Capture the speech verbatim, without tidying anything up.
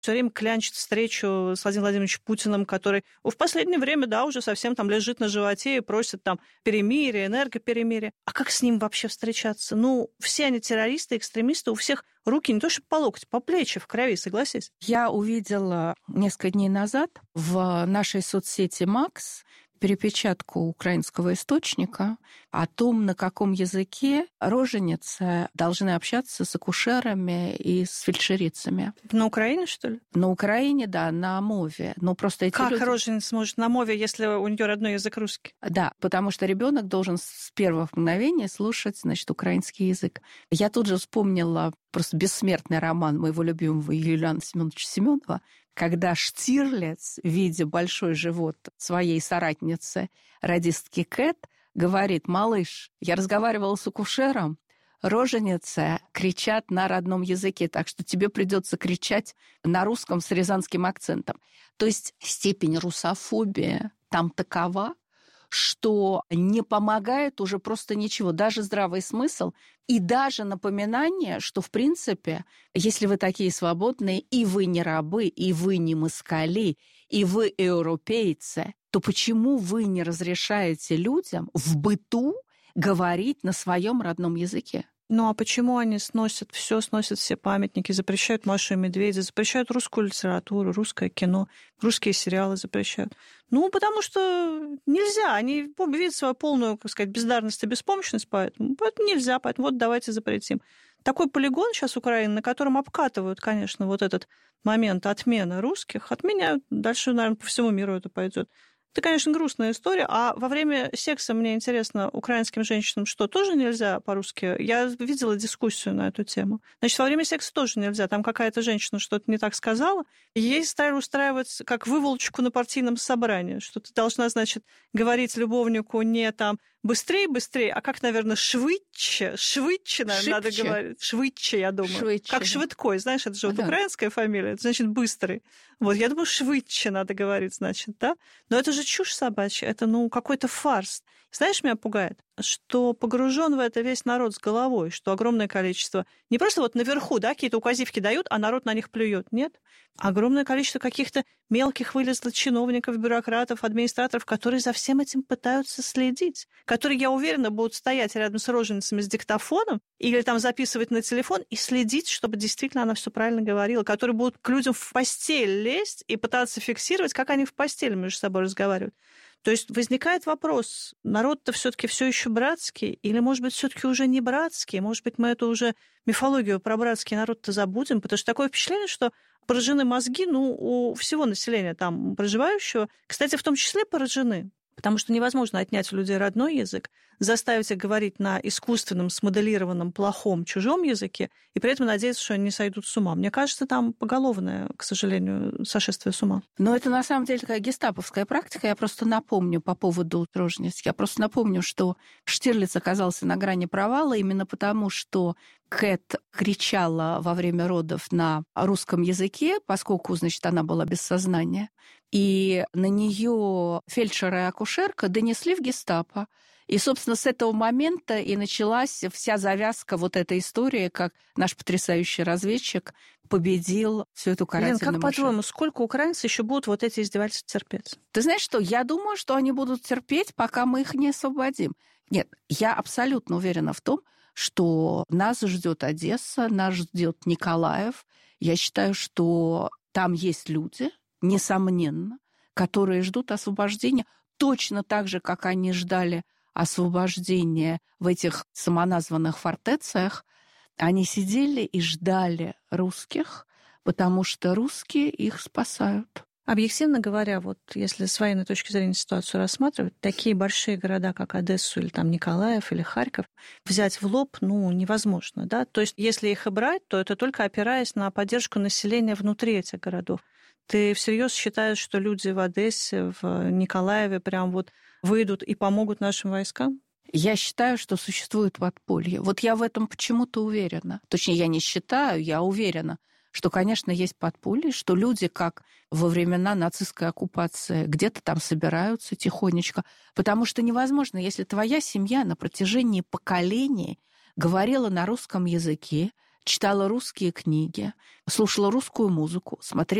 все время клянчит встречу с Владимиром Владимировичем Путиным, который в последнее время, да, уже совсем там лежит на животе и просит там перемирия, энергоперемирия. А как с ним вообще встречаться? Ну, все они террористы, экстремисты, у всех руки не то что по локоть, по плечи в крови, согласись. Я увидела несколько дней назад в нашей соцсети «Макс» перепечатку украинского источника о том, на каком языке роженицы должны общаться с акушерами и с фельдшерицами. На Украине, что ли? На Украине, да, на мове. Но просто эти как люди... роженица может на мове, если у нее родной язык русский? Да, потому что ребенок должен с первых мгновений слушать, значит, украинский язык. Я тут же вспомнила просто бессмертный роман моего любимого Юлиана Семеновича Семенова, когда Штирлиц, видя большой живот своей соратницы, радистки Кэт, говорит: «Малыш, я разговаривала с акушером, роженицы кричат на родном языке, так что тебе придется кричать на русском с рязанским акцентом». То есть степень русофобии там такова, что не помогает уже просто ничего, даже здравый смысл и даже напоминание, что, в принципе, если вы такие свободные, и вы не рабы, и вы не москали, и вы европейцы, то почему вы не разрешаете людям в быту говорить на своем родном языке? Ну а почему они сносят все, сносят все памятники, запрещают Машу и Медведя, запрещают русскую литературу, русское кино, русские сериалы запрещают? Ну, потому что нельзя. Они видят свою полную, как сказать, бездарность и беспомощность, поэтому, поэтому нельзя, поэтому вот давайте запретим. Такой полигон сейчас Украины, на котором обкатывают, конечно, вот этот момент отмены русских, отменяют. Дальше, наверное, по всему миру это пойдет. Это, конечно, грустная история. А во время секса, мне интересно, украинским женщинам что, тоже нельзя по-русски? Я видела дискуссию на эту тему. Значит, во время секса тоже нельзя. Там какая-то женщина что-то не так сказала. И ей стали устраивать как выволочку на партийном собрании, что ты должна, значит, говорить любовнику не там быстрее, быстрее, а как, наверное, швидче, швидче, наверное, надо говорить. Швидче, я думаю. Швидче, как да. Швидкой, знаешь, это же вот да. украинская фамилия, это значит быстрый. Вот, я думаю, швидче надо говорить, значит, да? Но это же чушь собачья, это, ну, какой-то фарс. Знаешь, меня пугает, что погружен в это весь народ с головой, что огромное количество, не просто вот наверху, да, какие-то указивки дают, а народ на них плюет, нет. Огромное количество каких-то мелких вылезло чиновников, бюрократов, администраторов, которые за всем этим пытаются следить, которые, я уверена, будут стоять рядом с роженицами с диктофоном или там записывать на телефон и следить, чтобы действительно она все правильно говорила, которые будут к людям в постель лезть и пытаться фиксировать, как они в постели между собой разговаривают. То есть возникает вопрос, народ-то все-таки все еще братский, или, может быть, все-таки уже не братский, может быть, мы эту уже мифологию про братский народ-то забудем, потому что такое впечатление, что поражены мозги, ну, у всего населения там проживающего, кстати, в том числе поражены. Потому что невозможно отнять у людей родной язык, заставить их говорить на искусственном, смоделированном, плохом, чужом языке, и при этом надеяться, что они не сойдут с ума. Мне кажется, там поголовное, к сожалению, сошествие с ума. Но это на самом деле такая гестаповская практика. Я просто напомню по поводу рожениц. Я просто напомню, что Штирлиц оказался на грани провала именно потому, что Кэт кричала во время родов на русском языке, поскольку, значит, она была без сознания. И на нее фельдшер и акушерка донесли в гестапо. И, собственно, с этого момента и началась вся завязка вот этой истории, как наш потрясающий разведчик победил всю эту карательную Лен, как машину. по-твоему, сколько украинцев еще будут вот эти издевательства терпеть? Ты знаешь что, я думаю, что они будут терпеть, пока мы их не освободим. Нет, я абсолютно уверена в том, что нас ждет Одесса, нас ждет Николаев. Я считаю, что там есть люди, несомненно, которые ждут освобождения точно так же, как они ждали освобождения в этих самоназванных фортециях. Они сидели и ждали русских, потому что русские их спасают. Объективно говоря, вот если с военной точки зрения ситуацию рассматривать, такие большие города, как Одессу или там Николаев или Харьков, взять в лоб, ну, невозможно, да? То есть если их и брать, то это только опираясь на поддержку населения внутри этих городов. Ты всерьез считаешь, что люди в Одессе, в Николаеве прям вот выйдут и помогут нашим войскам? Я считаю, что существует подполье. Вот я в этом почему-то уверена. Точнее, я не считаю, я уверена, что, конечно, есть подполье, что люди, как во времена нацистской оккупации, где-то там собираются тихонечко. Потому что невозможно, если твоя семья на протяжении поколений говорила на русском языке, читала русские книги, слушала русскую музыку, смотрела